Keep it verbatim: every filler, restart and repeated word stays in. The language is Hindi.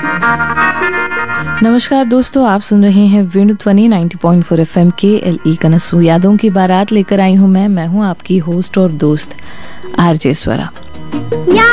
नमस्कार दोस्तों, आप सुन रहे हैं वेणुध्वनि नब्बे पॉइंट चार एफएम के एल ई कनसू। यादों की बारात लेकर आई हूं मैं मैं हूं आपकी होस्ट और दोस्त आरजे स्वरा।